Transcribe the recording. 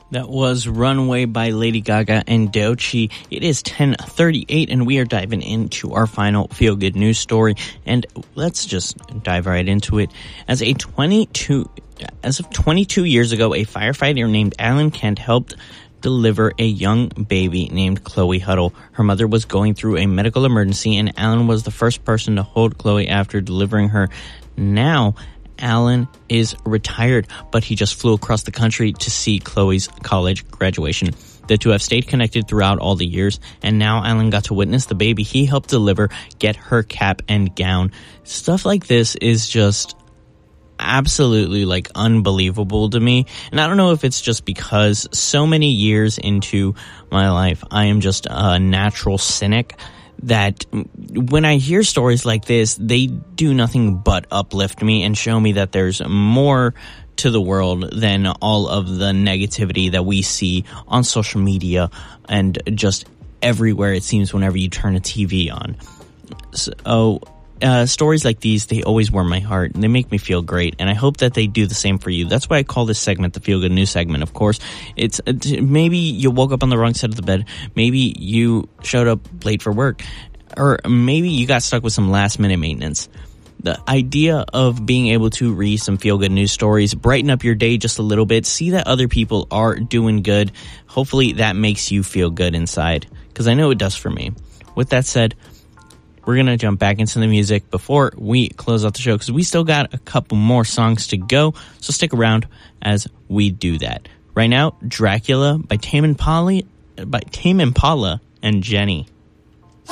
That was Runway by Lady Gaga and Doechii. It is 10:38 and we are diving into our final feel-good news story. And let's just dive right into it. As of 22 years ago, a firefighter named Alan Kent helped deliver a young baby named Chloe Huddle. Her mother was going through a medical emergency and Alan was the first person to hold Chloe after delivering her. Now, Alan is retired, but he just flew across the country to see Chloe's college graduation. The two have stayed connected throughout all the years, and now Alan got to witness the baby he helped deliver get her cap and gown. Stuff like this is just absolutely unbelievable to me. And I don't know if it's just because so many years into my life, I am just a natural cynic, that when I hear stories like this, they do nothing but uplift me and show me that there's more to the world than all of the negativity that we see on social media and just everywhere, it seems, whenever you turn a TV on. So stories like these, they always warm my heart and they make me feel great, and I hope that they do the same for you. That's why I call this segment the Feel Good News segment. Of course, it's maybe you woke up on the wrong side of the bed, maybe you showed up late for work, or maybe you got stuck with some last minute maintenance. The idea of being able to read some feel good news stories, brighten up your day just a little bit, see that other people are doing good, hopefully that makes you feel good inside, because I know it does for me. With that said, we're going to jump back into the music before we close out the show, because we still got a couple more songs to go, so stick around as we do that. Right now, Dracula by Tame Impala and Jenny.